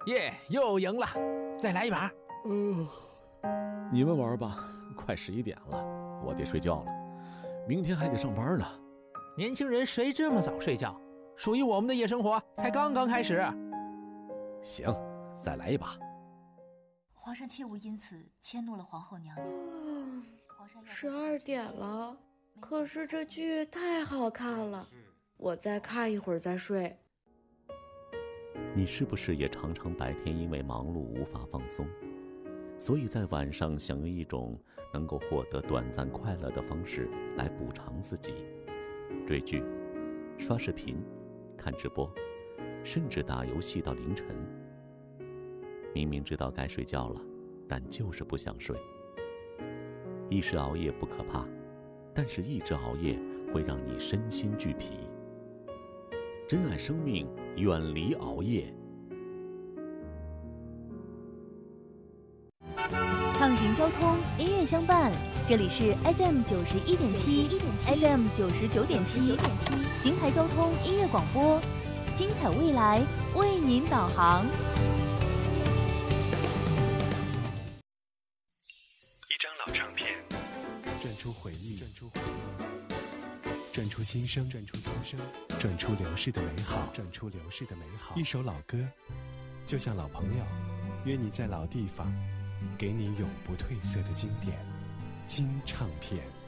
耶，又赢了，再来一把。 你们玩吧，快11点了，我得睡觉了，明天还得上班呢。 年轻人谁这么早睡觉？属于我们的夜生活才刚刚开始。 行，再来一把。 皇上切勿因此迁怒了皇后娘娘。 12点了，可是这剧太好看了，我再看一会儿再睡。 你是不是也常常白天因为忙碌无法放松，所以在晚上想用一种能够获得短暂快乐的方式来补偿自己？追剧、刷视频、看直播，甚至打游戏到凌晨。明明知道该睡觉了，但就是不想睡。一时熬夜不可怕，但是一直熬夜会让你身心俱疲。珍爱生命，远离熬夜。 畅行交通，音乐相伴，这里是 FM 91.7 FM 99.7邢台交通音乐广播，精彩未来为您导航。 一张老唱片， 转出回忆，转出新生，转出流逝的美好，一首老歌，就像老朋友，约你在老地方，给你永不褪色的经典金唱片。